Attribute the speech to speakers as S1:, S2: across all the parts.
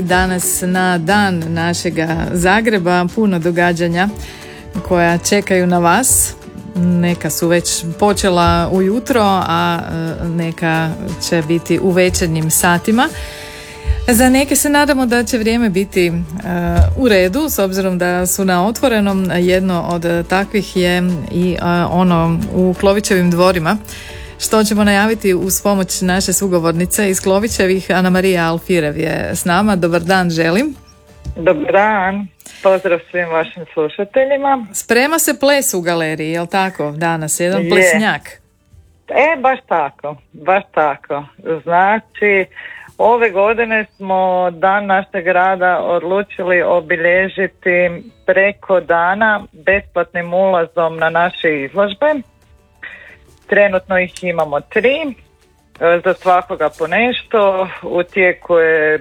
S1: Danas na dan našega Zagreba puno događanja koja čekaju na vas. Neka su već počela ujutro, a neka će biti u večernjim satima. Za neke se nadamo da će vrijeme biti u redu, s obzirom da su na otvorenom. Jedno od takvih je i ono u Klovićevim dvorima, što ćemo najaviti uz pomoć naše sugovornice iz Klovićevih. Ana Marija Alfirev je s nama. Dobar dan želim.
S2: Dobar dan, pozdrav svim vašim slušateljima.
S1: Sprema se ples u galeriji, jel tako danas? Jedan plesnjak.
S2: Baš tako. Znači, ove godine smo dan našeg rada odlučili obilježiti preko dana besplatnim ulazom na naše izložbe. Trenutno ih imamo 3, za svakoga po nešto. U tijeku je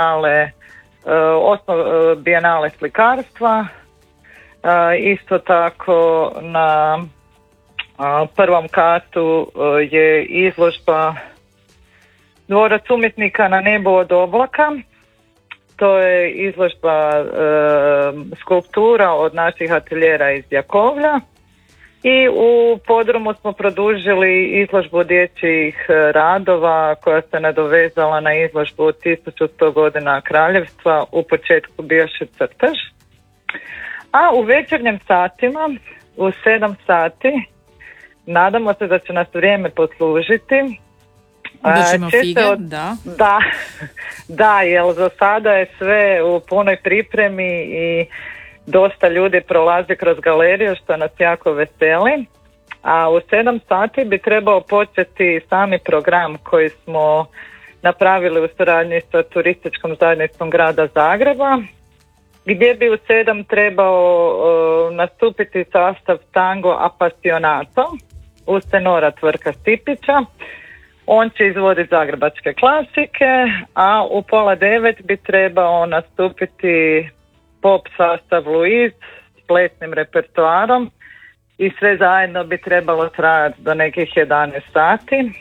S2: bijenale slikarstva, isto tako na prvom katu je izložba Dvorac umjetnika na nebu od oblaka. To je izložba skulptura od naših ateljera iz Jakovlja. I u podrumu smo produžili izložbu dječjih radova koja se nadovezala na izložbu 1100 godina kraljevstva, u početku bioše crtež. A u večernjim satima, u 7 sati, nadamo se da će nas vrijeme poslužiti.
S1: Držimo fige,
S2: Da, jer za sada je sve u punoj pripremi i dosta ljudi prolazi kroz galeriju, što nas jako veseli. A u 7 sati bi trebao početi sami program koji smo napravili u suradnji sa turističkom zajednicom grada Zagreba, gdje bi u 7 trebao nastupiti sastav Tango Apasionato uz tenora Tvrtka Stipića. On će izvoditi zagrebačke klasike, a u 8:30 bi trebao nastupiti pop sastav Luiz s plesnim repertoarom i sve zajedno bi trebalo trajati do nekih 11 sati.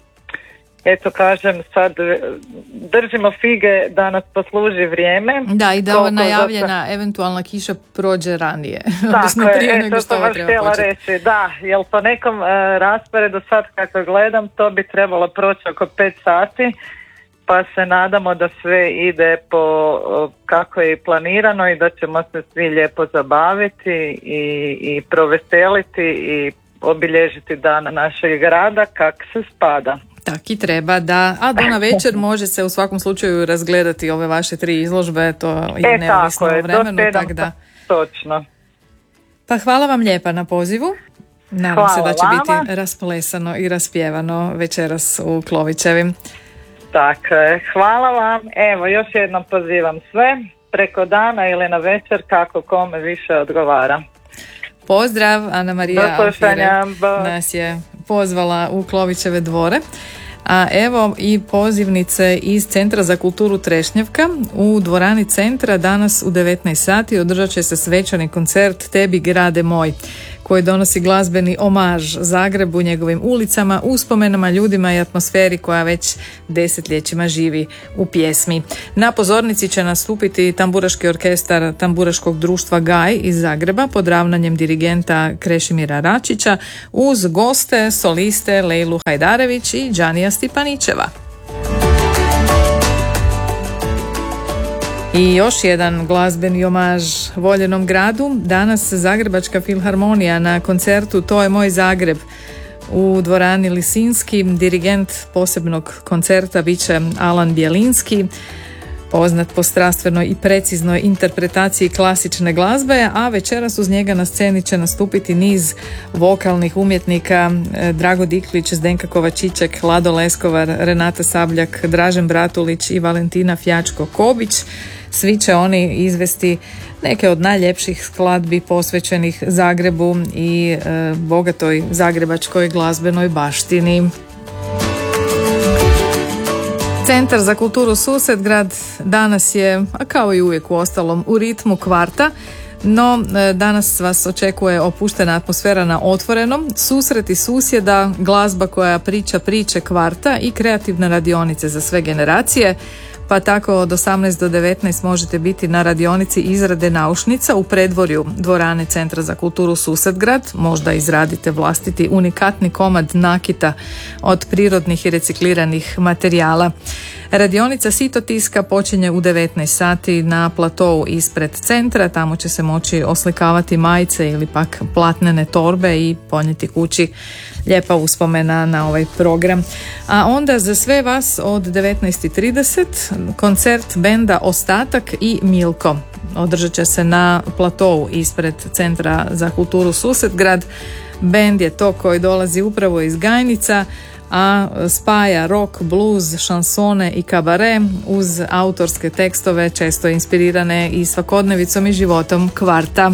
S2: Eto, kažem, sad držimo fige da nas posluži vrijeme.
S1: Da, i da ova najavljena eventualna kiša prođe ranije.
S2: Tako je, to sam vas htjela reći. Da, jer po nekom rasporedu sad kako gledam, to bi trebalo proći oko 5 sati, pa se nadamo da sve ide po kako je planirano i da ćemo se svi lijepo zabaviti i proveseliti i obilježiti dan našeg grada kako se spada.
S1: Tak i treba, da. A do na večer može se u svakom slučaju razgledati ove vaše 3 izložbe, to je neovisno o vremenu.
S2: Tako da. Točno.
S1: Pa hvala vam lijepa na pozivu. Nadam se da će biti rasplesano i raspjevano večeras u Klovićevim.
S2: Tako je, hvala vam. Evo, još jednom pozivam sve preko dana ili na večer kako kome više odgovara.
S1: Pozdrav, Ana Marija Alfirev nas je pozvala u Klovićeve dvore. A evo i pozivnice iz Centra za kulturu Trešnjevka. U dvorani centra danas u 19 sati održat će se svečani koncert Tebi grade moj, koji donosi glazbeni omaž Zagrebu, njegovim ulicama, uspomenama, ljudima i atmosferi koja već desetljećima živi u pjesmi. Na pozornici će nastupiti tamburaški orkestar Tamburaškog društva Gaj iz Zagreba pod ravnanjem dirigenta Krešimira Račića uz goste, soliste Lejlu Hajdarević i Đanija Stipanićeva. I još jedan glazbeni omaž voljenom gradu. Danas Zagrebačka filharmonija na koncertu To je moj Zagreb u dvorani Lisinski. Dirigent posebnog koncerta bit će Alan Bjelinski, poznat po strastvenoj i preciznoj interpretaciji klasične glazbe, a večeras uz njega na sceni će nastupiti niz vokalnih umjetnika: Drago Diklić, Zdenka Kovačićek, Lado Leskovar, Renata Sabljak, Dražen Bratulić i Valentina Fjačko-Kobić. Svi će oni izvesti neke od najljepših skladbi posvećenih Zagrebu i bogatoj zagrebačkoj glazbenoj baštini. Centar za kulturu Susedgrad danas je, a kao i uvijek u ostalom, u ritmu kvarta. No, danas vas očekuje opuštena atmosfera na otvorenom, susreti susjeda, glazba koja priča priče kvarta i kreativne radionice za sve generacije. pa tako od 18 do 19 možete biti na radionici izrade naušnica u predvorju dvorane Centra za kulturu Susetgrad. Možda izradite vlastiti unikatni komad nakita od prirodnih i recikliranih materijala. Radionica sitotiska počinje u 19 sati na platou ispred centra. Tamo će se moći oslikavati majice ili pak platnene torbe i ponijeti kući lijepa uspomena na ovaj program. A onda za sve vas od 19:30 koncert benda Ostatak i Milko. Održat će se na platou ispred Centra za kulturu Susetgrad. Bend je to koji dolazi upravo iz Gajnica, a spaja rock, blues, šansone i kabare uz autorske tekstove često inspirirane i svakodnevicom i životom kvarta.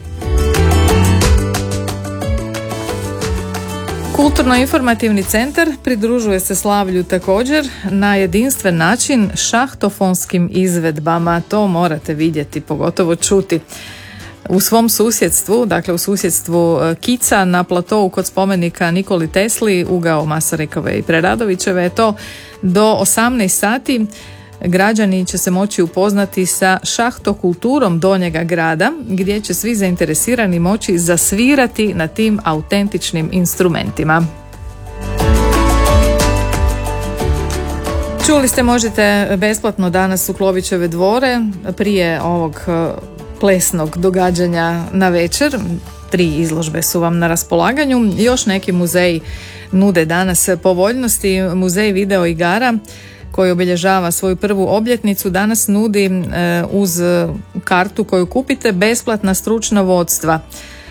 S1: Kulturno-informativni centar pridružuje se slavlju također na jedinstven način šahtofonskim izvedbama. To morate vidjeti, pogotovo čuti. U svom susjedstvu, dakle u susjedstvu Kica na platovu kod spomenika Nikoli Tesli, ugao Masarikove i Preradovićeve je to do 18 sati. Građani će se moći upoznati sa šahtokulturom Donjega grada, gdje će svi zainteresirani moći zasvirati na tim autentičnim instrumentima. Čuli ste, možete besplatno danas u Klovićeve dvore prije ovog plesnog događanja na večer. 3 izložbe su vam na raspolaganju. Još neki muzeji nude danas povoljnosti. Muzej video igara koji obilježava svoju prvu obljetnicu danas nudi uz kartu koju kupite besplatna stručna vodstva.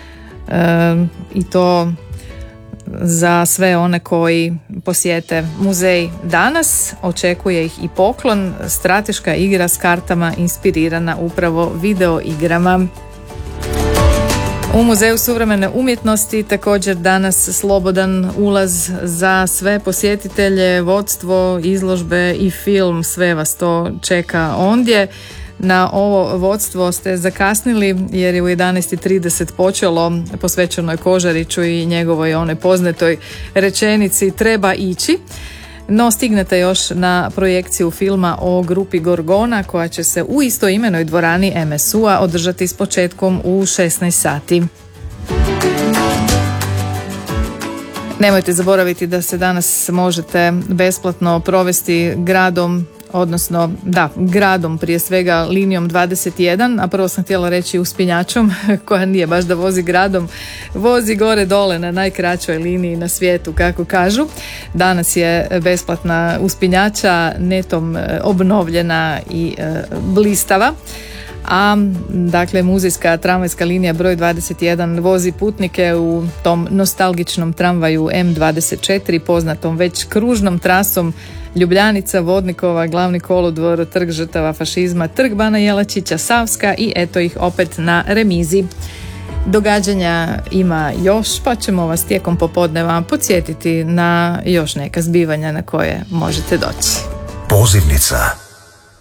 S1: I to za sve one koji posjete muzej danas. Očekuje ih i poklon, strateška igra s kartama inspirirana upravo video igrama. U Muzeju suvremene umjetnosti također danas slobodan ulaz za sve posjetitelje, vodstvo, izložbe i film, sve vas to čeka ondje. Na ovo vodstvo ste zakasnili jer je u 11:30 počelo, posvećeno je Kožariću i njegovoj onoj poznatoj rečenici treba ići. No stignete još na projekciju filma o grupi Gorgona koja će se u istoimenoj dvorani MSU-a održati s početkom u 16 sati. Nemojte zaboraviti da se danas možete besplatno provesti gradom, prije svega linijom 21, a prvo sam htjela reći uspinjačom, koja nije baš da vozi gradom, vozi gore dole na najkraćoj liniji na svijetu, kako kažu. Danas je besplatna uspinjača, netom obnovljena i blistava. A dakle muzejska tramvajska linija broj 21 vozi putnike u tom nostalgičnom tramvaju M24, poznatom već kružnom trasom Ljubljanica, Vodnikova, Glavni kolodvor, Trg žrtava fašizma, Trg Bana Jelačića, Savska i eto ih opet na remizi. Događanja ima još, pa ćemo vas tijekom popodneva podsjetiti na još neka zbivanja na koje možete doći.
S3: Pozivnica.